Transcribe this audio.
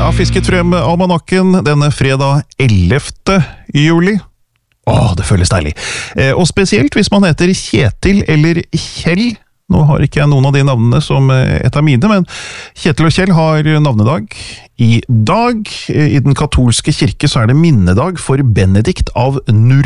Jeg har fisket frem almanakken denne fredag 11. juli. Det føles deilig. Og spesielt hvis man heter Kjetil eller Kjell. Nå har ikke jeg noen av de navnene som et av mine, men Kjetil og Kjell har navnedag i dag. I den katolske kirke så er det minnedag for Benedikt av Nursia.